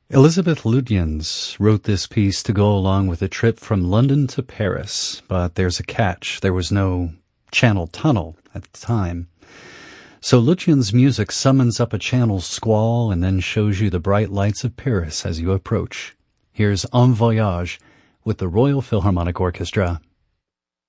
Elisabeth Lutyens wrote this piece to go along with a trip from London to Paris, but there's a catch. There was no Channel Tunnel at the time. So Lutyens' music summons up a Channel squall and then shows you the bright lights of Paris as you approach. Here's En Voyage with the Royal Philharmonic Orchestra.